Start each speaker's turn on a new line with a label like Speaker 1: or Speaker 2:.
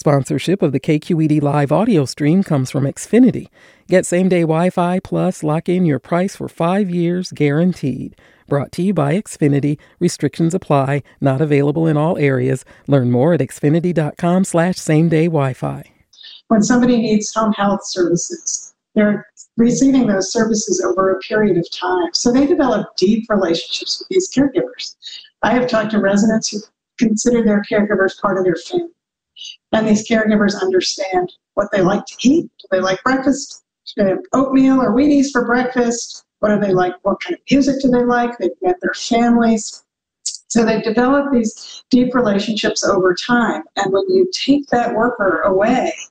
Speaker 1: Sponsorship of the KQED live audio stream comes from Xfinity. Get same-day Wi-Fi plus lock in your price for 5 years guaranteed. Brought to you by Xfinity. Restrictions apply. Not available in all areas. Learn more at xfinity.com/same-day Wi-Fi.
Speaker 2: When somebody needs home health services, they're receiving those services over a period of time. So they develop deep relationships with these caregivers. I have talked to residents who consider their caregivers part of their family. And these caregivers understand what they like to eat. Do they like breakfast? Do they have oatmeal or Wheaties for breakfast? What do they like? What kind of music do they like? They've met their families. So they've developed these deep relationships over time. And when you take that worker away,